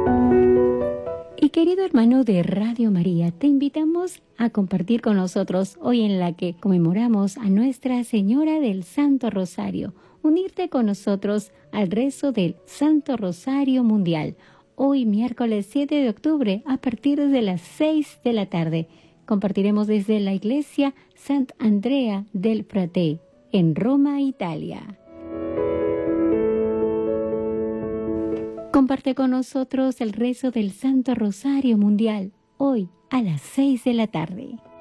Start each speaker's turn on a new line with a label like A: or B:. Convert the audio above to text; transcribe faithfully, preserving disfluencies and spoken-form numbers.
A: Y querido hermano de Radio María, te invitamos a compartir con nosotros hoy en la que conmemoramos a Nuestra Señora del Santo Rosario, unirte con nosotros al rezo del Santo Rosario Mundial. Hoy, miércoles siete de octubre, a partir de las seis de la tarde, compartiremos desde la iglesia Sant'Andrea del Frate, en Roma, Italia. Comparte con nosotros el rezo del Santo Rosario Mundial, hoy a las seis de la tarde.